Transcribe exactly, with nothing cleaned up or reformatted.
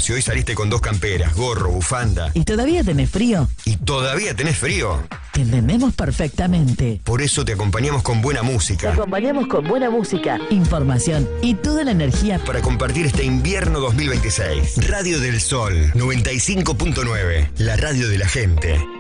si hoy saliste con dos camperas, gorro, bufanda. ¿Y todavía tenés frío? ¿Y todavía tenés frío? Te entendemos perfectamente. Por eso te acompañamos con buena música. Te acompañamos con buena música, información y toda la energía para compartir este invierno dos mil veintiséis. Radio del Sol noventa y cinco punto nueve, la radio de la gente.